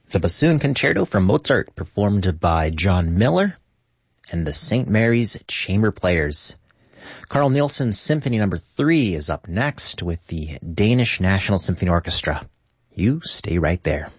The Bassoon Concerto from Mozart, performed by John Miller and the St. Mary's Chamber Players. Carl Nielsen's Symphony No. 3 is up next with the Danish National Symphony Orchestra. You stay right there.